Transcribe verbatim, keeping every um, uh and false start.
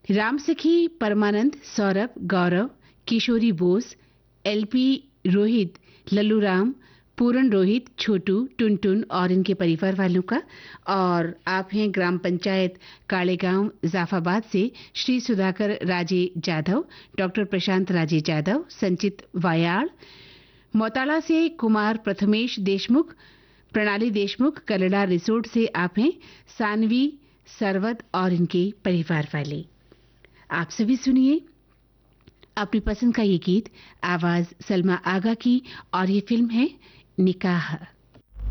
राम सखी, परमानंद, सौरभ, गौरव, किशोरी बोस, एलपी रोहित, लल्लू राम, पूरन रोहित, छोटू, टुनटुन और इनके परिवार वालों का। और आप हैं ग्राम पंचायत कालेगांव जाफाबाद से श्री सुधाकर राजे जाधव, डॉक्टर प्रशांत राजे जाधव, संचित वायाड़। मोताला से कुमार प्रथमेश देशमुख, प्रणाली देशमुख। कलड़ा रिसोर्ट से आप हैं सानवी सरवत और इनके परिवार वाले। आप सभी सुनिए अपनी पसंद का ये गीत, आवाज सलमा आगा की, और ये फिल्म है निकाह।